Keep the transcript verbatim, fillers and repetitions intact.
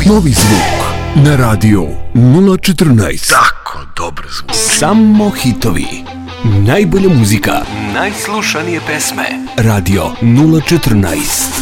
Novi zvuk na radiju nula četrnaest. Tako dobro zvuči. Samo hitovi. Najbolja muzika. Najslušanije pesme. Radio nula četrnaest.